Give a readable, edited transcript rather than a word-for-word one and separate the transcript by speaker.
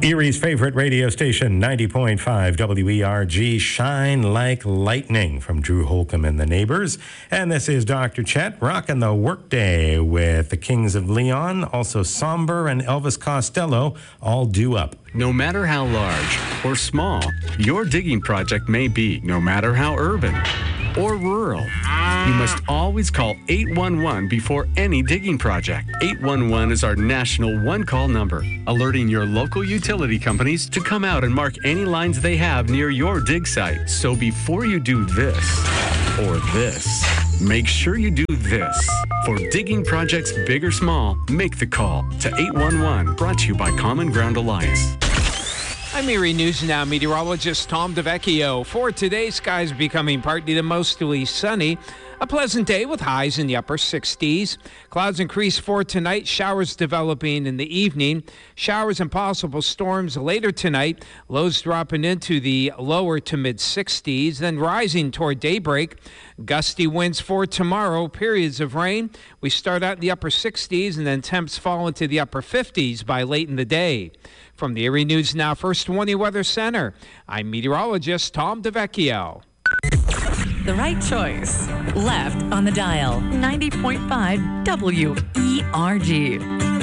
Speaker 1: Erie's favorite radio station, 90.5 WERG, Shine Like Lightning from Drew Holcomb and the Neighbors. And this is Dr. Chet rocking the workday with the Kings of Leon, also Somber and Elvis Costello, all due up.
Speaker 2: No matter how large or small your digging project may be, no matter how urban or rural, you must always call 811 before any digging project. 811 is our national one-call number, alerting your local utility companies to come out and mark any lines they have near your dig site. So before you do this or this, make sure you do this. For digging projects big or small, make the call to 811. Brought to you by Common Ground Alliance.
Speaker 3: I'm Erie News Now meteorologist Tom DeVecchio. For today, skies becoming partly to mostly sunny. A pleasant day with highs in the upper 60s. Clouds increase for tonight. Showers developing in the evening. Showers and possible storms later tonight. Lows dropping into the lower to mid 60s, then rising toward daybreak. Gusty winds for tomorrow. Periods of rain. We start out in the upper 60s and then temps fall into the upper 50s by late in the day. From the Erie News Now First Warning Weather Center, I'm meteorologist Tom DeVecchio.
Speaker 4: The right choice. Left on the dial. 90.5 WERG.